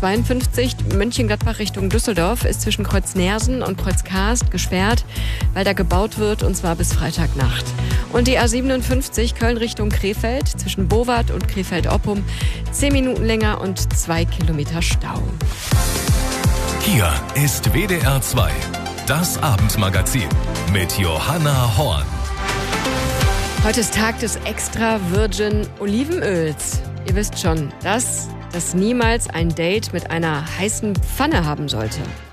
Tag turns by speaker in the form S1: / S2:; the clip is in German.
S1: A52 Mönchengladbach Richtung Düsseldorf ist zwischen Kreuz Neersen und Kreuz Karst gesperrt, weil da gebaut wird, und zwar bis Freitagnacht. Und die A57 Köln Richtung Krefeld zwischen Bowart und Krefeld-Oppum 10 Minuten länger und 2 Kilometer Stau.
S2: Hier ist WDR 2, das Abendmagazin mit Johanna Horn.
S1: Heute ist Tag des Extra Virgin Olivenöls. Ihr wisst schon, dass das niemals ein Date mit einer heißen Pfanne haben sollte.